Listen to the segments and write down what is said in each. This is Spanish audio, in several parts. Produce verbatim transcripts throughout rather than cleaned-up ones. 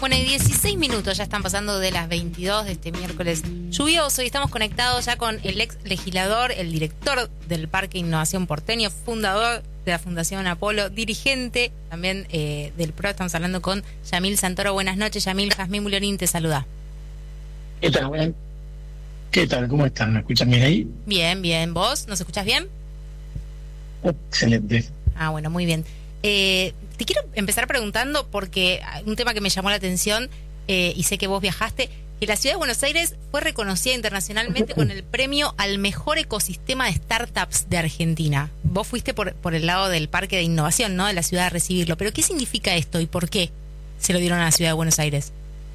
Bueno, y dieciséis minutos ya están pasando de las veintidós de este miércoles lluvioso y estamos conectados ya con el ex legislador, el director del Parque Innovación Porteño, fundador de la Fundación Apolo, dirigente también eh, del P R O. Estamos hablando con Yamil Santoro. Buenas noches, Yamil. Jazmín Mulorín te saluda. ¿Qué tal, güey? ¿Qué tal? ¿Cómo están? ¿Me escuchan bien ahí? Bien, bien. ¿Vos? ¿Nos escuchás bien? Excelente. Ah, bueno, muy bien. Eh, te quiero empezar preguntando porque un tema que me llamó la atención eh, y sé que vos viajaste, que la ciudad de Buenos Aires fue reconocida internacionalmente con el premio al mejor ecosistema de startups de Argentina. Vos fuiste por, por el lado del Parque de Innovación, ¿no? De la ciudad a recibirlo. ¿Pero qué significa esto y por qué se lo dieron a la ciudad de Buenos Aires?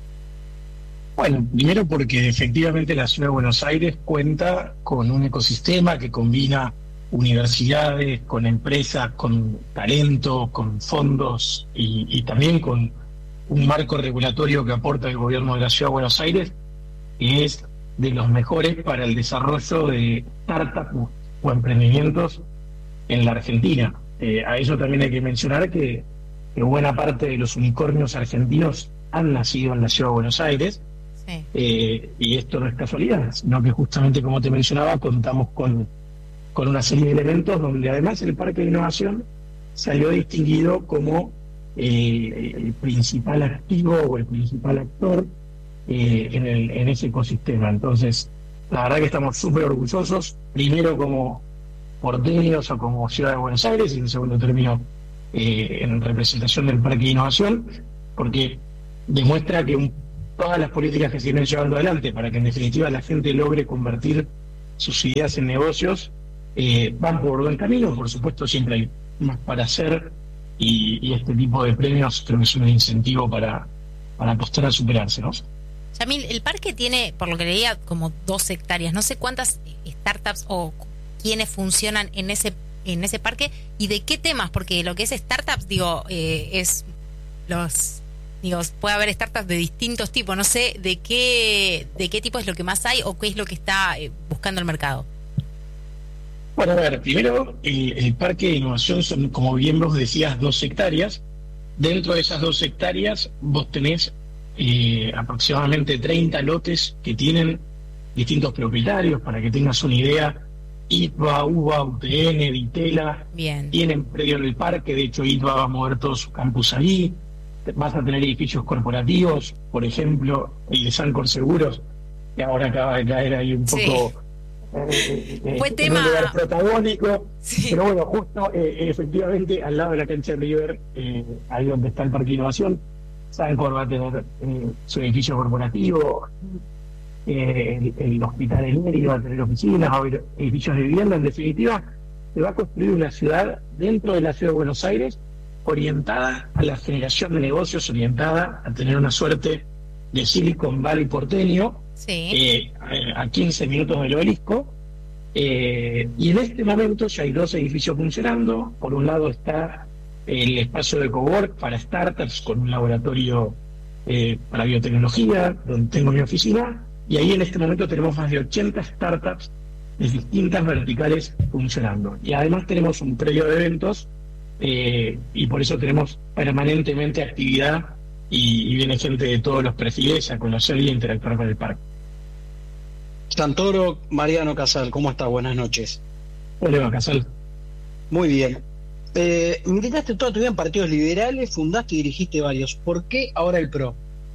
Bueno, primero porque efectivamente la ciudad de Buenos Aires cuenta con un ecosistema que combina universidades, con empresas, con talento, con fondos y, y también con un marco regulatorio que aporta el gobierno de la Ciudad de Buenos Aires, que es de los mejores para el desarrollo de startups o emprendimientos en la Argentina. Eh, a eso también hay que mencionar que, que buena parte de los unicornios argentinos han nacido en la Ciudad de Buenos Aires. Sí. Eh, y esto no es casualidad, sino que justamente, como te mencionaba, contamos con con una serie de elementos donde además el Parque de Innovación salió distinguido como eh, el principal activo o el principal actor eh, en, el, en ese ecosistema. Entonces, la verdad que estamos súper orgullosos, primero como porteños o como Ciudad de Buenos Aires, y en segundo término eh, en representación del Parque de Innovación, porque demuestra que un, todas las políticas que se vienen llevando adelante para que en definitiva la gente logre convertir sus ideas en negocios, Eh, van por buen camino. Por supuesto siempre hay más para hacer y, y este tipo de premios creo que es un incentivo para, para apostar a superarse, ¿no? Yamil, el parque tiene, por lo que leía, como dos hectáreas. No sé cuántas startups o quiénes funcionan en ese en ese parque y de qué temas, porque lo que es startups, digo, eh, es los digo puede haber startups de distintos tipos. No sé de qué de qué tipo es lo que más hay o qué es lo que está eh, buscando el mercado. Bueno, a ver, primero, el, el Parque de Innovación son, como bien vos decías, dos hectáreas. Dentro de esas dos hectáreas vos tenés eh, aproximadamente treinta lotes que tienen distintos propietarios. Para que tengas una idea, I T B A, U B A, U T N, Ditela, Bien. Tienen predio en el parque. De hecho, I T B A va a mover todo su campus ahí. Vas a tener edificios corporativos, por ejemplo, el de Sancor Seguros, que ahora acaba de caer ahí un Sí. poco... Eh, eh, Fue en tema un lugar protagónico, sí. pero bueno, justo eh, efectivamente al lado de la cancha de River, eh, ahí donde está el Parque de Innovación, Sancor va a tener eh, su edificio corporativo, eh, el, el hospital El Neri va a tener oficinas, va a haber edificios de vivienda. En definitiva, se va a construir una ciudad dentro de la ciudad de Buenos Aires orientada a la generación de negocios, orientada a tener una suerte de Silicon Valley porteño. Sí. Eh, a quince minutos del Obelisco, eh, y en este momento ya hay dos edificios funcionando. Por un lado está el espacio de cowork para startups con un laboratorio eh, para biotecnología, donde tengo mi oficina, y ahí en este momento tenemos más de ochenta startups de distintas verticales funcionando. Y además tenemos un predio de eventos, eh, y por eso tenemos permanentemente actividad, y, y viene gente de todos los perfiles a conocer y a interactuar con el parque. Santoro, Mariano Casal, ¿cómo está? Buenas noches. Hola, Casal. Muy bien. Eh, militaste toda tu vida en partidos liberales, fundaste y dirigiste varios. ¿Por qué ahora el P R O?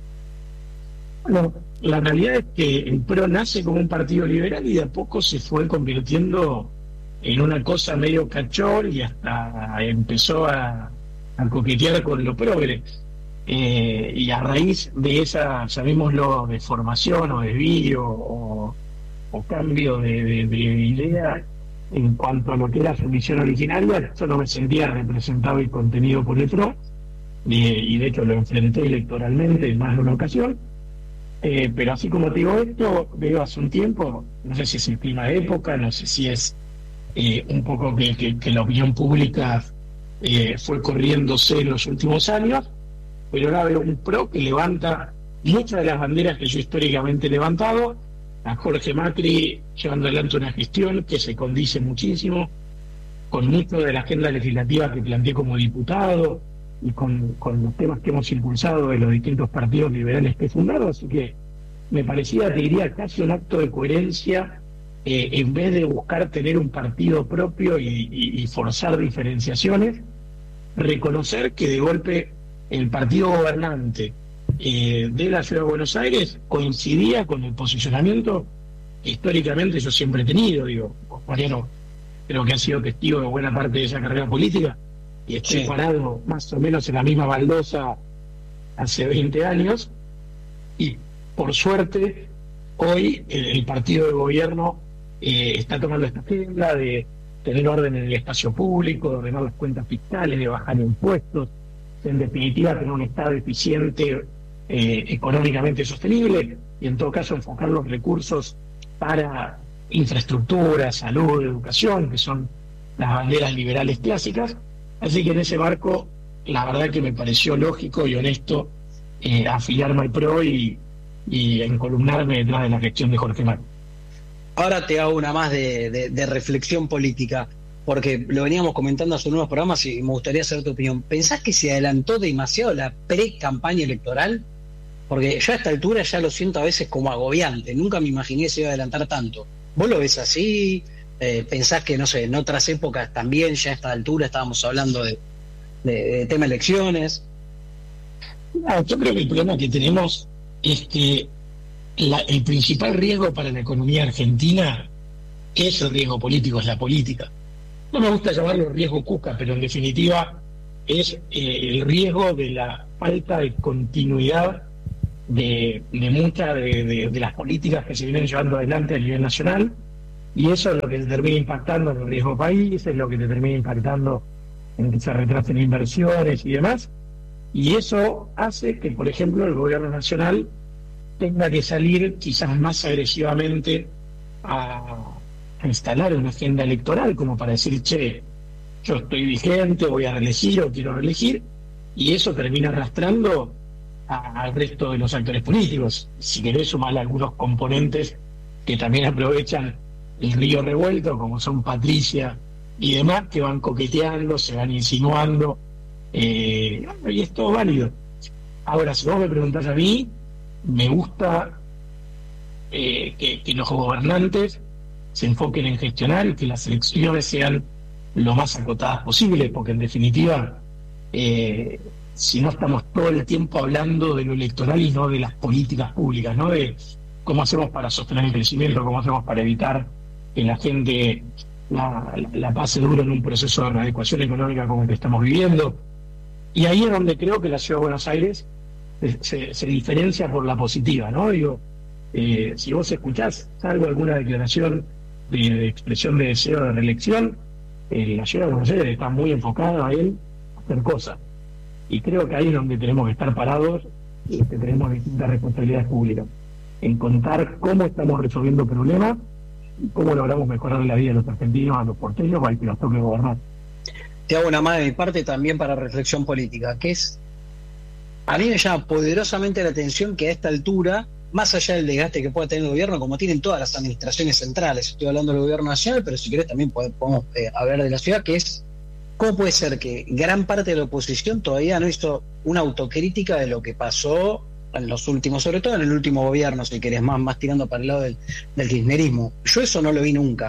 Bueno, la realidad es que el P R O nace como un partido liberal y de a poco se fue convirtiendo en una cosa medio cachor y hasta empezó a, a coquetear con lo progre. Eh, y a raíz de esa, llamémoslo, de formación o desvío o, o cambio de, de, de idea en cuanto a lo que era su misión originaria, yo no me sentía representado y contenido por el P R O, y, y de hecho lo enfrenté electoralmente en más de una ocasión. Eh, pero así como te digo esto, veo hace un tiempo, no sé si es el clima de época, no sé si es eh, un poco que, que, que la opinión pública eh, fue corriéndose en los últimos años, pero ahora veo un P R O que levanta muchas de las banderas que yo históricamente he levantado, a Jorge Macri llevando adelante una gestión que se condice muchísimo con mucho de la agenda legislativa que planteé como diputado, y con, con los temas que hemos impulsado de los distintos partidos liberales que he fundado, así que me parecía, te diría, casi un acto de coherencia, eh, en vez de buscar tener un partido propio y, y, y forzar diferenciaciones, reconocer que de golpe el partido gobernante eh, de la Ciudad de Buenos Aires coincidía con el posicionamiento que históricamente yo siempre he tenido. Digo, Mariano, creo que ha sido testigo de buena parte de esa carrera política, y estoy Sí. parado más o menos en la misma baldosa hace veinte años, y por suerte hoy el, el partido de gobierno eh, está tomando esta agenda de tener orden en el espacio público, de ordenar las cuentas fiscales, de bajar impuestos, en definitiva tener un Estado eficiente, eh, económicamente sostenible, y en todo caso enfocar los recursos para infraestructura, salud, educación, que son las banderas liberales clásicas. Así que en ese marco, la verdad que me pareció lógico y honesto eh, afiliarme al P R O y, y encolumnarme detrás de la gestión de Jorge Macri. Ahora te hago una más de, de, de reflexión política, porque lo veníamos comentando hace unos programas y me gustaría saber tu opinión. ¿Pensás que se adelantó demasiado la pre-campaña electoral? Porque yo a esta altura ya lo siento a veces como agobiante. Nunca me imaginé que se iba a adelantar tanto. ¿Vos lo ves así? Eh, ¿Pensás que, no sé, en otras épocas también ya a esta altura estábamos hablando de, de, de tema elecciones? No, yo creo que el problema que tenemos es que la, el principal riesgo para la economía argentina es el riesgo político, es la política. No me gusta llamarlo riesgo Cuca, pero en definitiva es eh, el riesgo de la falta de continuidad de, de muchas de, de, de las políticas que se vienen llevando adelante a nivel nacional, y eso es lo que te termina impactando en el riesgo país, es lo que te termina impactando en que se retrasen inversiones y demás, y eso hace que, por ejemplo, el gobierno nacional tenga que salir quizás más agresivamente a a instalar una agenda electoral como para decir, che, yo estoy vigente, voy a reelegir o quiero reelegir, y eso termina arrastrando a- al resto de los actores políticos. Si querés sumar algunos componentes que también aprovechan el río revuelto, como son Patricia y demás, que van coqueteando, se van insinuando, eh, bueno, y es todo válido. Ahora, si vos me preguntás a mí, me gusta eh, que, que los gobernantes se enfoquen en gestionar y que las elecciones sean lo más acotadas posible, porque en definitiva, eh, si no estamos todo el tiempo hablando de lo electoral y no de las políticas públicas, ¿no? De cómo hacemos para sostener el crecimiento, cómo hacemos para evitar que la gente la, la pase duro en un proceso de readecuación económica como el que estamos viviendo. Y ahí es donde creo que la Ciudad de Buenos Aires se, se, se diferencia por la positiva, ¿no? Digo, eh, si vos escuchás, salvo alguna declaración de, de expresión de deseo de reelección, eh, la Ciudad de Buenos Aires está muy enfocada a él a hacer cosas. Y creo que ahí es donde tenemos que estar parados y que tenemos distintas responsabilidades públicas, en contar cómo estamos resolviendo problemas y cómo logramos mejorar la vida de los argentinos, a los porteños o al que nos toque gobernar. Te hago una más de mi parte también para reflexión política, que es, a mí me llama poderosamente la atención que a esta altura, más allá del desgaste que pueda tener el gobierno, como tienen todas las administraciones centrales, estoy hablando del gobierno nacional, pero si querés también podemos eh, hablar de la ciudad, que es, ¿cómo puede ser que gran parte de la oposición todavía no hizo una autocrítica de lo que pasó en los últimos, sobre todo en el último gobierno, si querés, más, más tirando para el lado del, del kirchnerismo? Yo eso no lo vi nunca.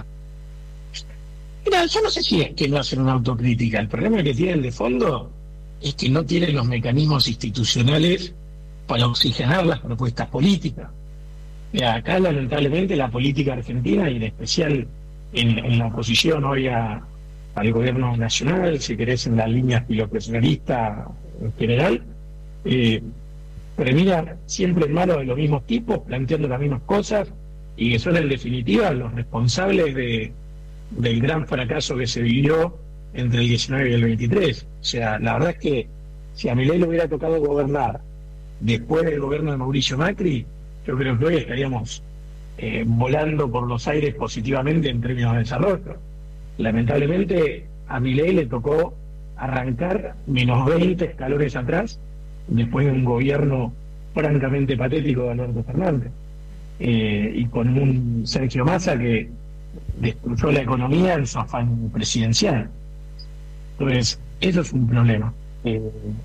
Mira, yo no sé si es que no hacen una autocrítica. El problema que tienen de fondo es que no tienen los mecanismos institucionales para oxigenar las propuestas políticas. Mira, acá lamentablemente la política argentina, y en especial en, en la oposición hoy a, al gobierno nacional, si querés en la línea filopersonalista en general, eh, termina siempre en manos de los mismos tipos, planteando las mismas cosas, y que son en definitiva los responsables de del gran fracaso que se vivió entre el diecinueve y el veintitrés. O sea, la verdad es que si a Milei le hubiera tocado gobernar después del gobierno de Mauricio Macri, yo creo que hoy estaríamos eh, volando por los aires positivamente en términos de desarrollo. Lamentablemente a Milei le tocó arrancar menos veinte escalones atrás después de un gobierno francamente patético de Alberto Fernández, eh, y con un Sergio Massa que destruyó la economía en su afán presidencial. Entonces, eso es un problema. Eh,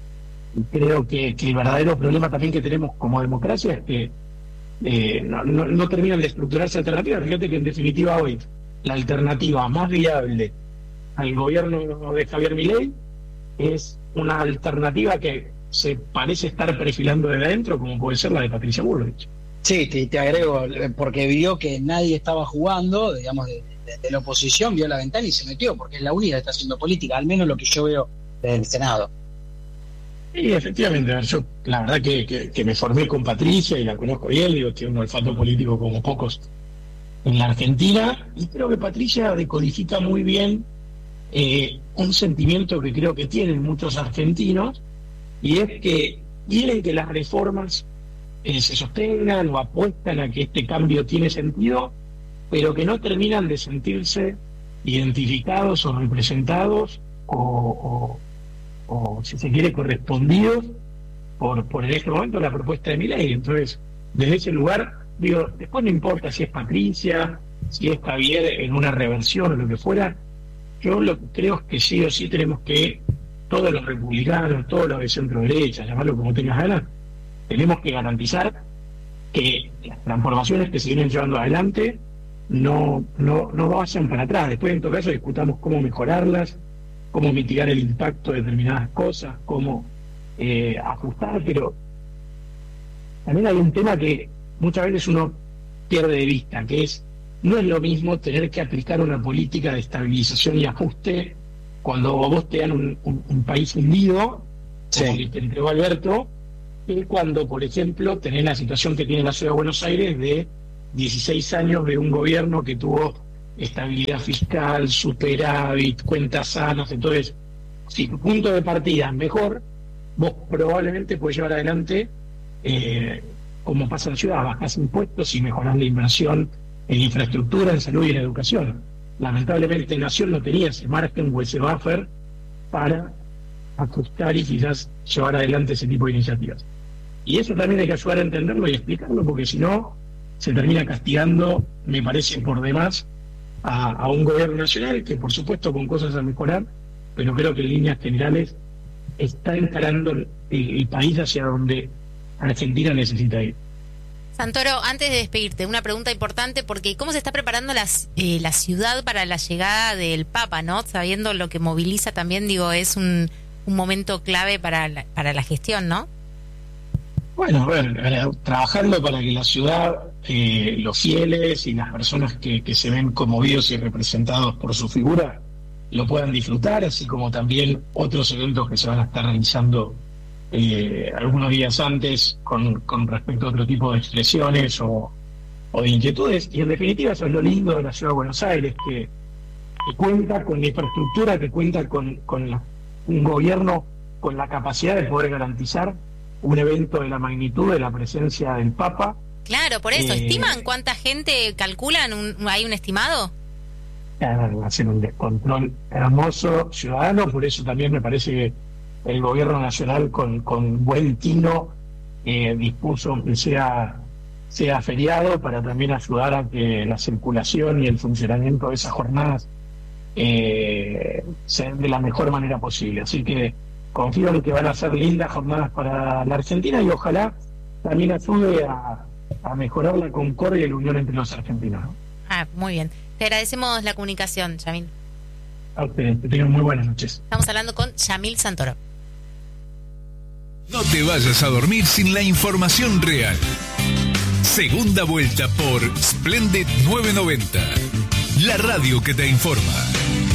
y creo que, que el verdadero problema también que tenemos como democracia es que eh, no, no, no terminan de estructurarse alternativas. Fíjate que en definitiva hoy la alternativa más viable al gobierno de Javier Milei es una alternativa que se parece estar perfilando desde adentro, como puede ser la de Patricia Bullrich. Sí, te, te agrego, porque vio que nadie estaba jugando, digamos, de, de, de la oposición, vio la ventana y se metió, porque es la única que está haciendo política, al menos lo que yo veo del Senado. Sí, efectivamente, yo la verdad que, que, que me formé con Patricia y la conozco bien, digo, tiene un olfato político como pocos en la Argentina, y creo que Patricia decodifica muy bien eh, un sentimiento que creo que tienen muchos argentinos, y es que quieren que las reformas eh, se sostengan o apuestan a que este cambio tiene sentido, pero que no terminan de sentirse identificados o representados o, o, o si se quiere, correspondidos por, por en este momento la propuesta de Milei. Entonces, desde ese lugar, digo, después no importa si es Patricia, si es Javier en una reversión o lo que fuera, yo lo que creo es que sí o sí tenemos que, todos los republicanos, todos los de centro derecha, llamarlo como tengas ganas, tenemos que garantizar que las transformaciones que se vienen llevando adelante no, no, no vayan para atrás. Después, en todo caso, discutamos cómo mejorarlas, cómo mitigar el impacto de determinadas cosas, cómo eh, ajustar, pero también hay un tema que muchas veces uno pierde de vista, que es, no es lo mismo tener que aplicar una política de estabilización y ajuste cuando vos te dan un, un, un país hundido, sí, como que te entregó Alberto, que cuando, por ejemplo, tenés la situación que tiene la Ciudad de Buenos Aires de dieciséis años de un gobierno que tuvo estabilidad fiscal, superávit, cuentas sanas. Entonces, si tu punto de partida es mejor, vos probablemente podés llevar adelante, eh, como pasa en la ciudad, bajás impuestos y mejorás la inversión en infraestructura, en salud y en educación. Lamentablemente Nación no tenía ese margen o ese buffer para ajustar y quizás llevar adelante ese tipo de iniciativas. Y eso también hay que ayudar a entenderlo y explicarlo, porque si no, se termina castigando, me parece, por demás, a, a un gobierno nacional que, por supuesto, con cosas a mejorar, pero creo que en líneas generales está encarando el, el país hacia donde Argentina necesita ir. Santoro, antes de despedirte, una pregunta importante, porque ¿cómo se está preparando la, eh, la ciudad para la llegada del Papa, ¿no? Sabiendo lo que moviliza también, digo, es un, un momento clave para la, para la gestión, ¿no? Bueno, a ver, trabajando para que la ciudad, eh, los fieles y las personas que, que se ven conmovidos y representados por su figura, lo puedan disfrutar, así como también otros eventos que se van a estar realizando Eh, algunos días antes con, con respecto a otro tipo de expresiones o, o de inquietudes, y en definitiva eso es lo lindo de la Ciudad de Buenos Aires, que, que cuenta con la infraestructura, que cuenta con, con la, un gobierno con la capacidad de poder garantizar un evento de la magnitud de la presencia del Papa. Claro, por eso, eh, ¿estiman cuánta gente calculan? Un, ¿hay un estimado? Hacer un descontrol hermoso ciudadano, por eso también me parece que el gobierno nacional con, con buen tino eh, dispuso que sea, sea feriado para también ayudar a que la circulación y el funcionamiento de esas jornadas eh, se den de la mejor manera posible. Así que confío en que van a ser lindas jornadas para la Argentina y ojalá también ayude a, a mejorar la concordia y la unión entre los argentinos, ¿no? Ah, muy bien. Te agradecemos la comunicación, Yamil. A ustedes, que tengan muy buenas noches. Estamos hablando con Yamil Santoro. No te vayas a dormir sin la información real. Segunda vuelta por Splendid novecientos noventa, la radio que te informa.